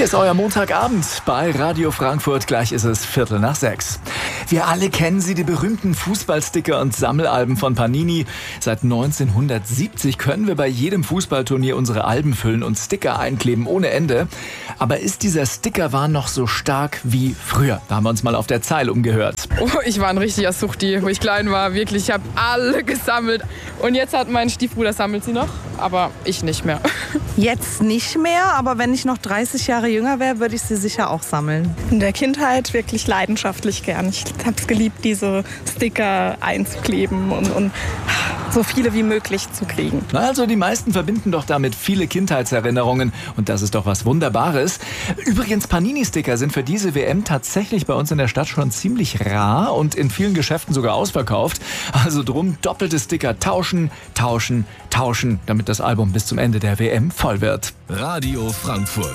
ist euer Montagabend bei Radio Frankfurt. Gleich ist es 5:45. Wir alle kennen sie, die berühmten Fußballsticker und Sammelalben von Panini. Seit 1970 können wir bei jedem Fußballturnier unsere Alben füllen und Sticker einkleben ohne Ende. Aber ist dieser Stickerwahn noch so stark wie früher? Da haben wir uns mal auf der Zeil umgehört. Oh, ich war ein richtiger Suchti, wo ich klein war. Wirklich, ich habe alle gesammelt. Und jetzt hat mein Stiefbruder, sammelt sie noch, aber ich nicht mehr. Jetzt nicht mehr, aber wenn ich noch 30 Jahre jünger wäre, würde ich sie sicher auch sammeln. In der Kindheit wirklich leidenschaftlich gern. Ich habe es geliebt, diese Sticker einzukleben und so viele wie möglich zu kriegen. Also die meisten verbinden doch damit viele Kindheitserinnerungen und das ist doch was Wunderbares. Übrigens, Panini-Sticker sind für diese WM tatsächlich bei uns in der Stadt schon ziemlich rar und in vielen Geschäften sogar ausverkauft. Also drum doppelte Sticker tauschen, damit das Album bis zum Ende der WM voll wird. Radio Frankfurt.